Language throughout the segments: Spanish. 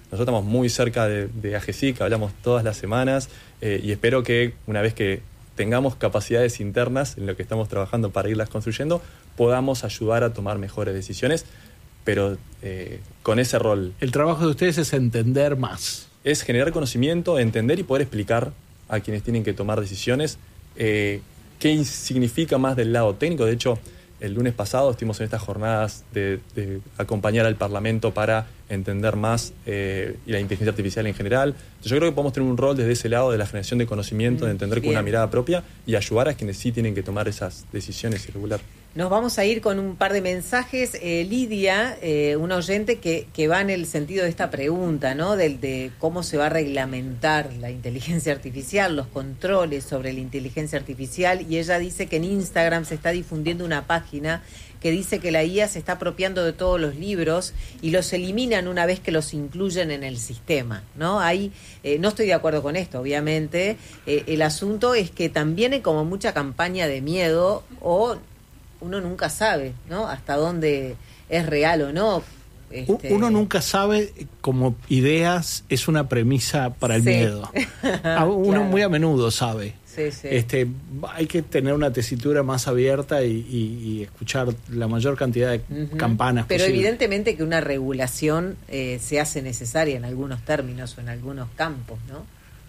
nosotros estamos muy cerca de AGESIC, hablamos todas las semanas, y espero que una vez que tengamos capacidades internas en lo que estamos trabajando para irlas construyendo, podamos ayudar a tomar mejores decisiones, pero con ese rol. El trabajo de ustedes es entender más. Es generar conocimiento, entender y poder explicar a quienes tienen que tomar decisiones qué significa más del lado técnico. De hecho, el lunes pasado estuvimos en estas jornadas de acompañar al Parlamento para entender más y la inteligencia artificial en general. Entonces, yo creo que podemos tener un rol desde ese lado de la generación de conocimiento, de entender con una mirada propia y ayudar a quienes sí tienen que tomar esas decisiones y regular. Nos vamos a ir con un par de mensajes. Lidia, una oyente que va en el sentido de esta pregunta, ¿no? De cómo se va a reglamentar la inteligencia artificial, los controles sobre la inteligencia artificial, y ella dice que en Instagram se está difundiendo una página que dice que la IA se está apropiando de todos los libros y los eliminan una vez que los incluyen en el sistema, ¿no? Ahí no estoy de acuerdo con esto, obviamente. El asunto es que también hay como mucha campaña de miedo, o uno nunca sabe, ¿no?, hasta dónde es real o no. Uno nunca sabe, como ideas es una premisa para el miedo. Uno claro, muy a menudo sabe. Sí, sí. Hay que tener una tesitura más abierta y escuchar la mayor cantidad de campanas Pero posible. Evidentemente que una regulación se hace necesaria en algunos términos o en algunos campos, ¿no?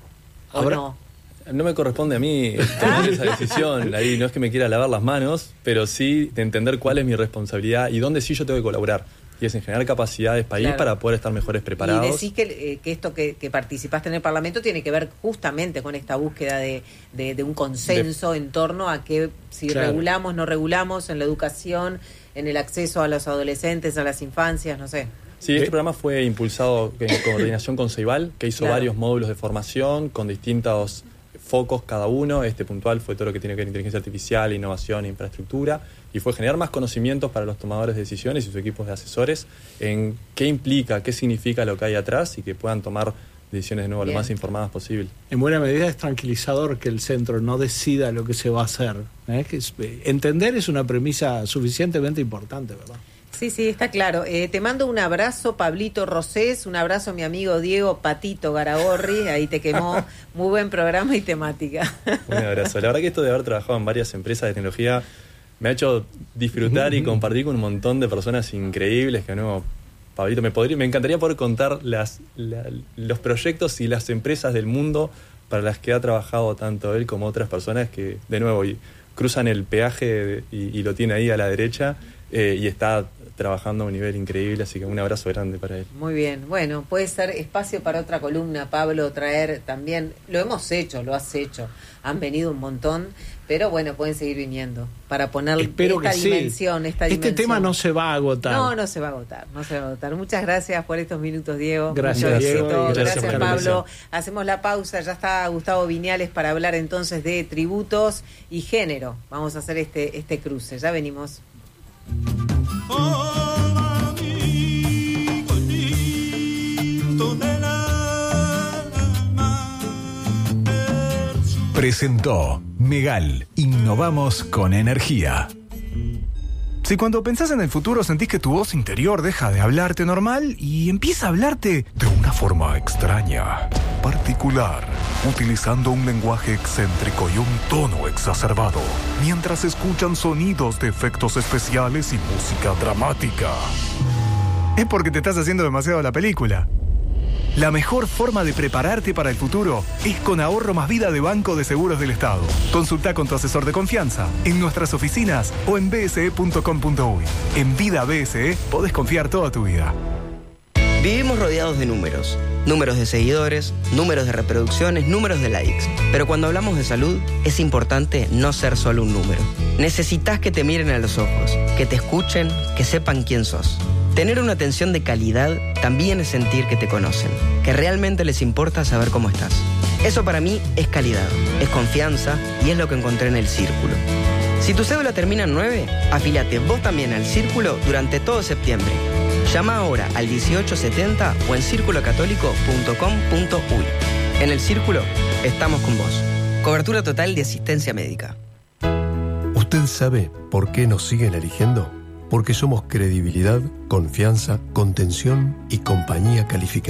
¿O ahora, no? No me corresponde a mí tomar esa decisión, ahí no es que me quiera lavar las manos, pero sí de entender cuál es mi responsabilidad y dónde sí yo tengo que colaborar. Y es en generar capacidades país para poder estar mejores preparados. Y decís que esto que participaste en el Parlamento tiene que ver justamente con esta búsqueda de un consenso en torno a que si regulamos, no regulamos en la educación, en el acceso a los adolescentes, a las infancias, no sé. Sí, este programa fue impulsado en coordinación con Ceibal, que hizo varios módulos de formación con distintos focos cada uno. Este puntual fue todo lo que tiene que ver inteligencia artificial, innovación, infraestructura, y fue generar más conocimientos para los tomadores de decisiones y sus equipos de asesores en qué implica, qué significa lo que hay atrás y que puedan tomar decisiones de nuevo lo más informadas posible. En buena medida es tranquilizador que el centro no decida lo que se va a hacer. Entender es una premisa suficientemente importante, ¿verdad? Sí, está claro. Te mando un abrazo, Pablito Rosés, un abrazo a mi amigo Diego Patito Garagorri, ahí te quemó. Muy buen programa y temática. Un abrazo. La verdad que esto de haber trabajado en varias empresas de tecnología me ha hecho disfrutar y compartir con un montón de personas increíbles que no, Pablito, me encantaría poder contar los proyectos y las empresas del mundo para las que ha trabajado tanto él como otras personas que, de nuevo, cruzan el peaje y lo tiene ahí a la derecha y está trabajando a un nivel increíble, así que un abrazo grande para él. Muy bien, bueno, puede ser espacio para otra columna, Pablo, traer también, lo hemos hecho, lo has hecho, han venido un montón, pero bueno, pueden seguir viniendo para poner esta dimensión. Este tema no se va a agotar. No se va a agotar. Muchas gracias por estos minutos, Diego. Gracias, Diego. Gracias, Pablo. Hacemos la pausa, ya está Gustavo Viñales para hablar entonces de tributos y género. Vamos a hacer este cruce, ya venimos. Presentó Megal, innovamos con energía. Si cuando pensás en el futuro sentís que tu voz interior deja de hablarte normal y empieza a hablarte de una forma extraña, particular, utilizando un lenguaje excéntrico y un tono exacerbado, mientras escuchan sonidos de efectos especiales y música dramática, es porque te estás haciendo demasiado la película. La mejor forma de prepararte para el futuro es con Ahorro Más Vida de Banco de Seguros del Estado. Consulta con tu asesor de confianza en nuestras oficinas o en bse.com.uy. En Vida BSE podés confiar toda tu vida. Vivimos rodeados de números. Números de seguidores, números de reproducciones, números de likes. Pero cuando hablamos de salud, es importante no ser solo un número. Necesitas que te miren a los ojos, que te escuchen, que sepan quién sos. Tener una atención de calidad también es sentir que te conocen, que realmente les importa saber cómo estás. Eso para mí es calidad, es confianza y es lo que encontré en El Círculo. Si tu cédula termina en 9, afílate vos también al Círculo durante todo septiembre. Llama ahora al 1870 o en circulocatólico.com.uy. En El Círculo estamos con vos. Cobertura total de asistencia médica. ¿Usted sabe por qué nos siguen eligiendo? Porque somos credibilidad, confianza, contención y compañía calificada.